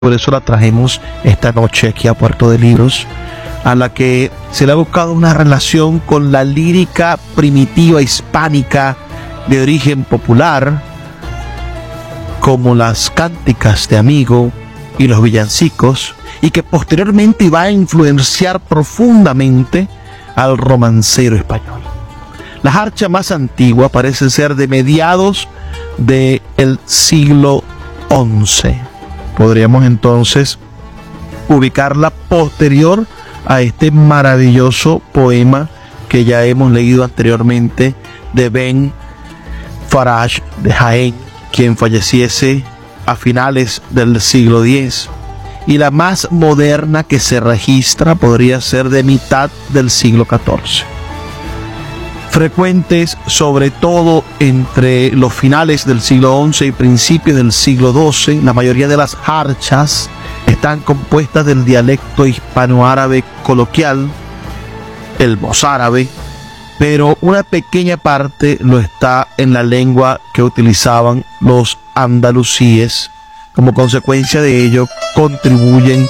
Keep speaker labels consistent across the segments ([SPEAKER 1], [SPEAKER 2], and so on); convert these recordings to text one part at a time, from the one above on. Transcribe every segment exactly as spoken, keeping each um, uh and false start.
[SPEAKER 1] Por eso la trajimos esta noche aquí a Puerto de Libros, a la que se le ha buscado una relación con la lírica primitiva hispánica de origen popular, como las cánticas de amigo y los villancicos, y que posteriormente va a influenciar profundamente al romancero español. La jarcha más antigua parece ser de mediados del siglo once. Podríamos entonces ubicarla posterior a este maravilloso poema que ya hemos leído anteriormente de Ben Faraj de Jaén, quien falleciese a finales del siglo diez. Y la más moderna que se registra podría ser de mitad del siglo catorce. Frecuentes sobre todo entre los finales del siglo once y principios del siglo doce, la mayoría de las jarchas están compuestas del dialecto hispanoárabe coloquial, el mozárabe, pero una pequeña parte lo está en la lengua que utilizaban los andalusíes. Como consecuencia de ello, contribuyen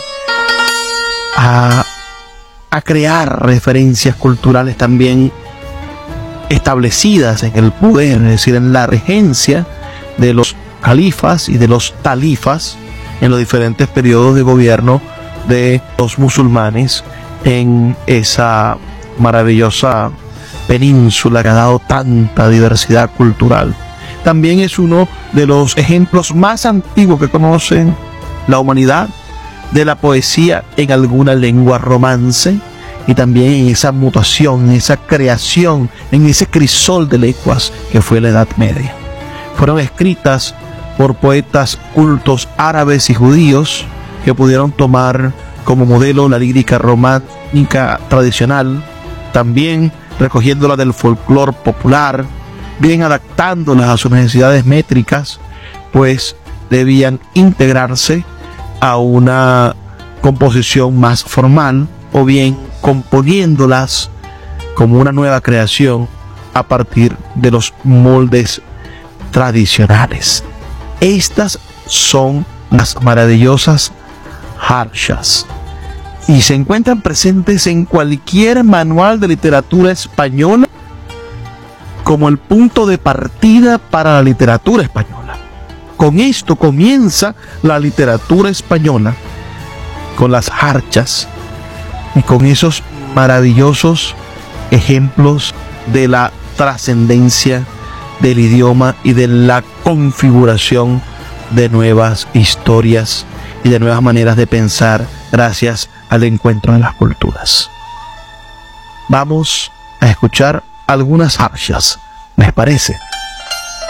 [SPEAKER 1] a, a crear referencias culturales también establecidas en el poder, es decir, en la regencia de los califas y de los talifas en los diferentes periodos de gobierno de los musulmanes en esa maravillosa península que ha dado tanta diversidad cultural. También es uno de los ejemplos más antiguos que conocen la humanidad de la poesía en alguna lengua romance, y también en esa mutación, en esa creación, en ese crisol de lenguas que fue la Edad Media. Fueron escritas por poetas cultos árabes y judíos que pudieron tomar como modelo la lírica romántica tradicional, también recogiéndola del folclore popular, bien adaptándolas a sus necesidades métricas, pues debían integrarse a una composición más formal, o bien componiéndolas como una nueva creación a partir de los moldes tradicionales. Estas son las maravillosas jarchas y se encuentran presentes en cualquier manual de literatura española como el punto de partida para la literatura española. Con esto comienza la literatura española, con las jarchas y con esos maravillosos ejemplos de la trascendencia del idioma y de la configuración de nuevas historias y de nuevas maneras de pensar gracias al encuentro de las culturas. Vamos a escuchar algunas jarchas, ¿les parece?